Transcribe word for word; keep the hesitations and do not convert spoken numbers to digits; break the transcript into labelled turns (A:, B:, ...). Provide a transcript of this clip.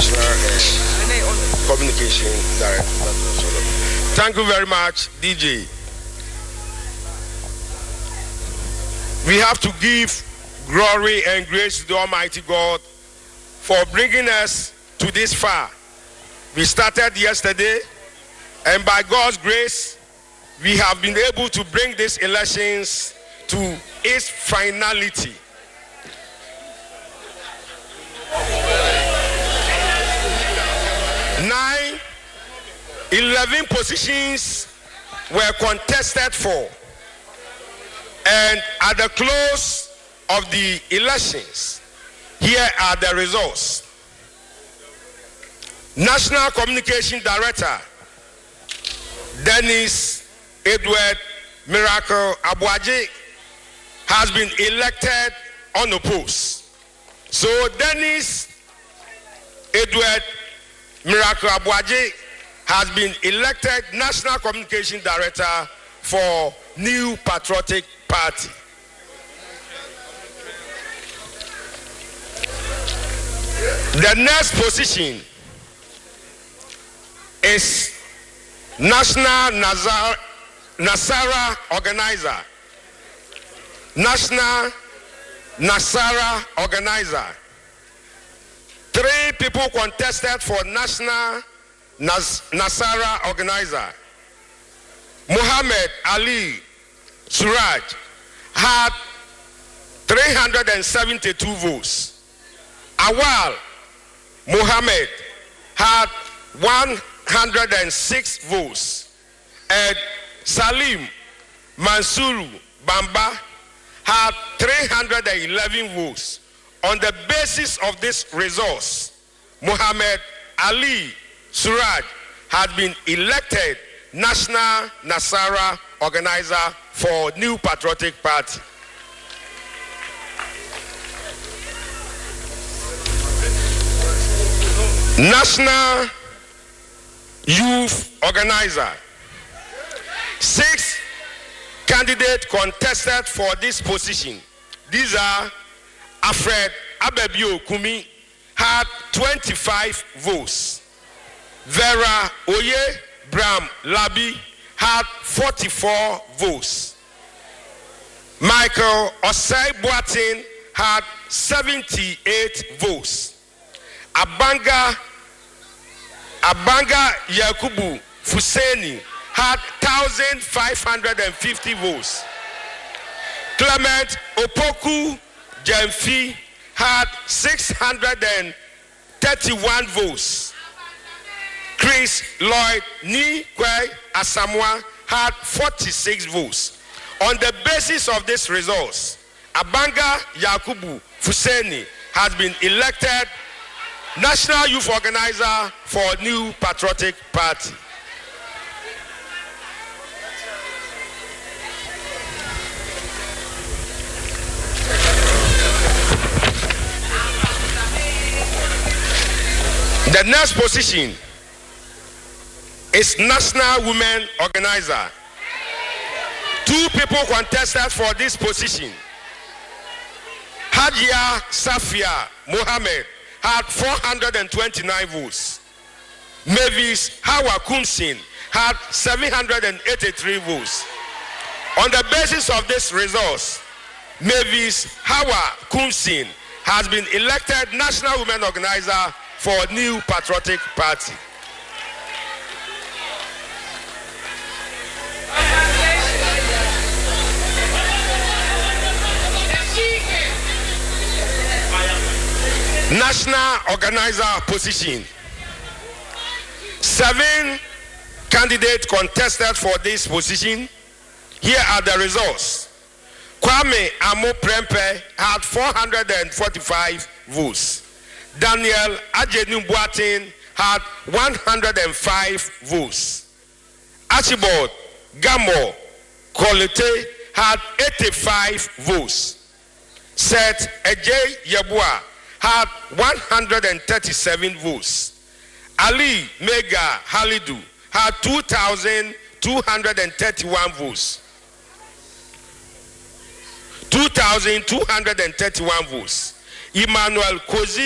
A: National uh, Communication Director. Thank you very much, D J. We have to give glory and grace to the Almighty God for bringing us to this far. We started yesterday, and by God's grace, we have been able to bring these elections to its finality. Nine, eleven positions were contested for, and at the close of the elections, here are the results. National Communication Director Dennis Edward Miracle Abuaje has been elected unopposed. So Dennis Edward Miracle Abuaje has been elected National Communication Director for New Patriotic Party. The next position is National Nazar, Nasara Organizer. National Nasara Organizer. Three people contested for National Nas, Nasara Organizer. Muhammad Ali Suraj had three hundred seventy-two votes. Awal Muhammad had one hundred six votes, and Salim Mansuru Bamba had three hundred eleven votes. On the basis of this resource, Muhammad Ali Suraj had been elected National Nasara Organizer for New Patriotic Party. National Youth Organizer. Six candidates contested for this position. These are Alfred Abebio Kumi had twenty-five votes. Vera Oye Bram Labi had forty-four votes. Michael Osei Boatin had seventy-eight votes. Abanga Abanga Yakubu Fuseni had one thousand five hundred fifty votes. Clement Opoku Jemfi had six hundred thirty-one votes. Chris Lloyd Nikwe Asamoah had forty-six votes. On the basis of this results, Abanga Yakubu Fuseni has been elected National Youth Organizer for New Patriotic Party. The next position is National Women Organizer. Two people contested for this position. Hajia Safia Mohammed had four hundred twenty-nine votes. Mavis Hawa Kumsin had seven hundred eighty-three votes. On the basis of this results, Mavis Hawa Kumsin has been elected National Women Organizer for New Patriotic Party. National Organizer position. Seven candidates contested for this position. Here are the results. Kwame Amo Prempe had four hundred forty-five votes. Daniel Ajenu Boatin had one hundred five votes. Archibald Gamo Kolete had eighty-five votes. Seth Ejay Yabua had one hundred thirty-seven votes. Ali Mega Halidu had two thousand two hundred thirty-one votes. two thousand two hundred thirty-one votes. Emmanuel Kozi